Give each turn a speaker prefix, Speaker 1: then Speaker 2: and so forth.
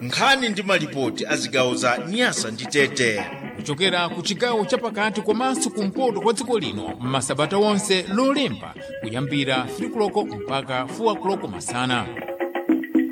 Speaker 1: nkhani ndi malipoti a zigawo za Nyasa ndi Tete
Speaker 2: kuchokera ku chigawo chapakati komanso kumpoto kwa dziko lino m'masabata onse lolemba kuyambira 3 koloko mpaka 4 koloko masana.